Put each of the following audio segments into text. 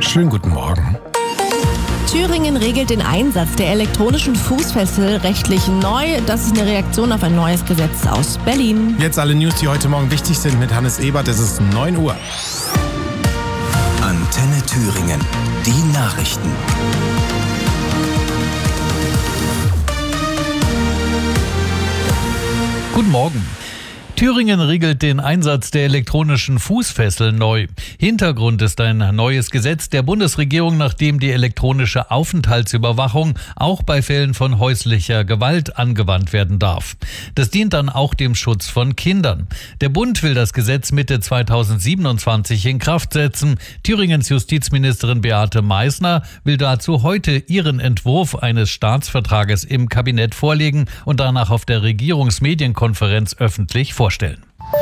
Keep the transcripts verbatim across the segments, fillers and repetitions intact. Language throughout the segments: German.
Schönen guten Morgen. Thüringen regelt den Einsatz der elektronischen Fußfessel rechtlich neu. Das ist eine Reaktion auf ein neues Gesetz aus Berlin. Jetzt alle News, die heute Morgen wichtig sind mit Hannes Ebert. Es ist neun Uhr. Antenne Thüringen. Die Nachrichten. Guten Morgen. Thüringen regelt den Einsatz der elektronischen Fußfessel neu. Hintergrund ist ein neues Gesetz der Bundesregierung, nach dem die elektronische Aufenthaltsüberwachung auch bei Fällen von häuslicher Gewalt angewandt werden darf. Das dient dann auch dem Schutz von Kindern. Der Bund will das Gesetz Mitte zweitausendsiebenundzwanzig in Kraft setzen. Thüringens Justizministerin Beate Meißner will dazu heute ihren Entwurf eines Staatsvertrages im Kabinett vorlegen und danach auf der Regierungsmedienkonferenz öffentlich vorstellen. Vorstellen.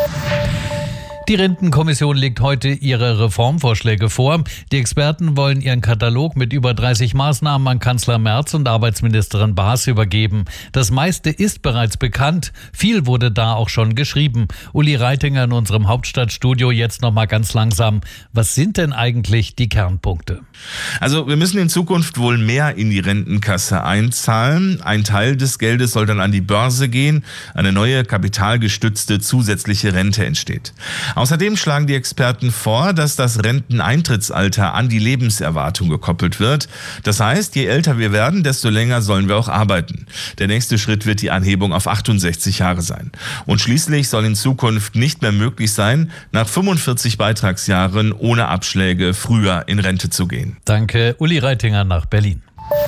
Die Rentenkommission legt heute ihre Reformvorschläge vor. Die Experten wollen ihren Katalog mit über dreißig Maßnahmen an Kanzler Merz und Arbeitsministerin Baas übergeben. Das meiste ist bereits bekannt. Viel wurde da auch schon geschrieben. Uli Reitinger in unserem Hauptstadtstudio jetzt noch mal ganz langsam. Was sind denn eigentlich die Kernpunkte? Also wir müssen in Zukunft wohl mehr in die Rentenkasse einzahlen. Ein Teil des Geldes soll dann an die Börse gehen. Eine neue kapitalgestützte zusätzliche Rente entsteht. Außerdem schlagen die Experten vor, dass das Renteneintrittsalter an die Lebenserwartung gekoppelt wird. Das heißt, je älter wir werden, desto länger sollen wir auch arbeiten. Der nächste Schritt wird die Anhebung auf achtundsechzig Jahre sein. Und schließlich soll in Zukunft nicht mehr möglich sein, nach fünfundvierzig Beitragsjahren ohne Abschläge früher in Rente zu gehen. Danke, Uli Reitinger nach Berlin.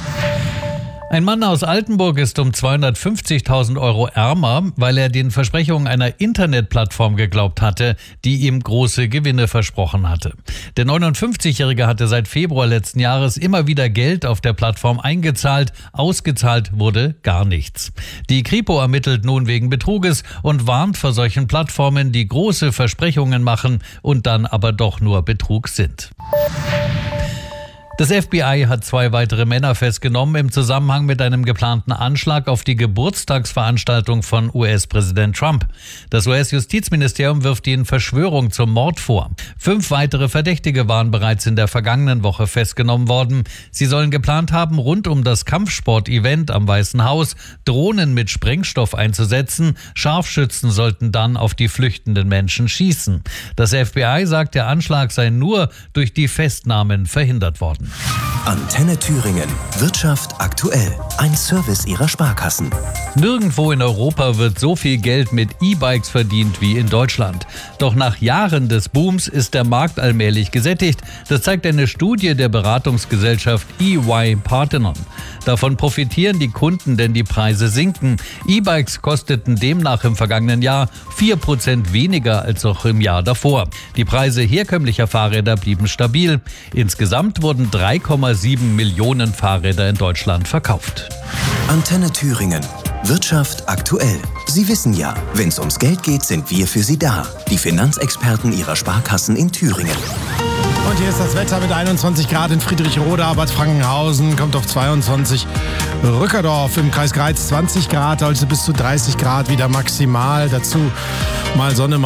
Ein Mann aus Altenburg ist um zweihundertfünfzigtausend Euro ärmer, weil er den Versprechungen einer Internetplattform geglaubt hatte, die ihm große Gewinne versprochen hatte. Der neunundfünfzigjährige hatte seit Februar letzten Jahres immer wieder Geld auf der Plattform eingezahlt, ausgezahlt wurde gar nichts. Die Kripo ermittelt nun wegen Betruges und warnt vor solchen Plattformen, die große Versprechungen machen und dann aber doch nur Betrug sind. Das F B I hat zwei weitere Männer festgenommen im Zusammenhang mit einem geplanten Anschlag auf die Geburtstagsveranstaltung von U S-Präsident Trump. Das U S-Justizministerium wirft ihnen Verschwörung zum Mord vor. Fünf weitere Verdächtige waren bereits in der vergangenen Woche festgenommen worden. Sie sollen geplant haben, rund um das Kampfsport-Event am Weißen Haus Drohnen mit Sprengstoff einzusetzen. Scharfschützen sollten dann auf die flüchtenden Menschen schießen. Das F B I sagt, der Anschlag sei nur durch die Festnahmen verhindert worden. Antenne Thüringen. Wirtschaft aktuell. Ein Service ihrer Sparkassen. Nirgendwo in Europa wird so viel Geld mit E-Bikes verdient wie in Deutschland. Doch nach Jahren des Booms ist der Markt allmählich gesättigt. Das zeigt eine Studie der Beratungsgesellschaft E Y Parthenon. Davon profitieren die Kunden, denn die Preise sinken. E-Bikes kosteten demnach im vergangenen Jahr vier Prozent weniger als auch im Jahr davor. Die Preise herkömmlicher Fahrräder blieben stabil. Insgesamt wurden drei Komma sieben Millionen Fahrräder in Deutschland verkauft. Antenne Thüringen. Wirtschaft aktuell. Sie wissen ja, wenn es ums Geld geht, sind wir für Sie da. Die Finanzexperten Ihrer Sparkassen in Thüringen. Und hier ist das Wetter mit einundzwanzig Grad in Friedrichroda, Bad Frankenhausen, kommt auf zweiundzwanzig. Rückerdorf im Kreis Greiz zwanzig Grad, also bis zu dreißig Grad wieder maximal. Dazu mal Sonne,